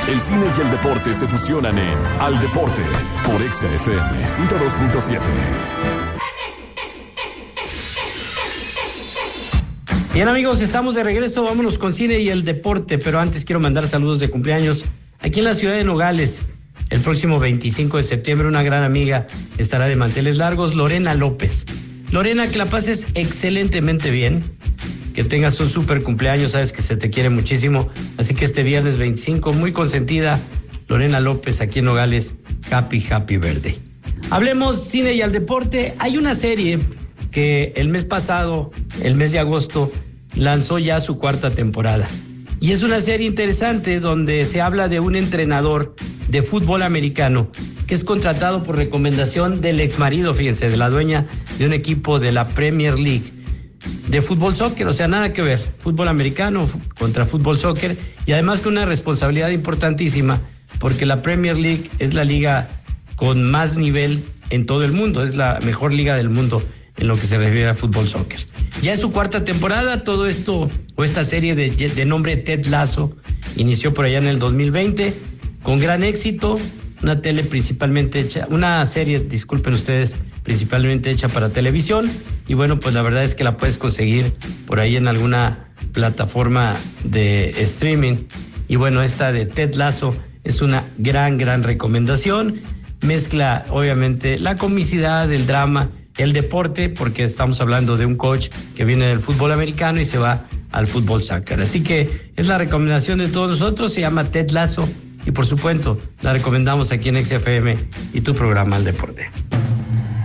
El cine y el deporte se fusionan en Al Deporte por Exa FM 102.7. Bien, amigos, estamos de regreso. Vámonos con cine y el deporte, pero antes quiero mandar saludos de cumpleaños aquí en la ciudad de Nogales. El próximo 25 de septiembre una gran amiga estará de manteles largos, Lorena López. Lorena, que la pases excelentemente bien, que tengas un súper cumpleaños, sabes que se te quiere muchísimo, así que este viernes 25, muy consentida, Lorena López aquí en Nogales, happy birthday. Hablemos cine y al deporte. Hay una serie que el mes pasado, el mes de agosto, lanzó ya su 4ª temporada. Y es una serie interesante donde se habla de un entrenador de fútbol americano que es contratado por recomendación del exmarido, fíjense, de la dueña de un equipo de la Premier League de fútbol soccer, o sea, nada que ver, fútbol americano contra fútbol soccer, y además con una responsabilidad importantísima, porque la Premier League es la liga con más nivel en todo el mundo, es la mejor liga del mundo en lo que se refiere a fútbol soccer. Ya es su 4ª temporada, todo esto, o esta serie de nombre Ted Lasso, inició por allá en el 2020, con gran éxito, una serie, disculpen ustedes, principalmente hecha para televisión, y bueno, pues la verdad es que la puedes conseguir por ahí en alguna plataforma de streaming, y bueno, esta de Ted Lasso es una gran recomendación, mezcla obviamente la comicidad, el drama, el deporte, porque estamos hablando de un coach que viene del fútbol americano y se va al fútbol soccer. Así que es la recomendación de todos nosotros, se llama Ted Lasso y por supuesto la recomendamos aquí en XFM y tu programa Al Deporte.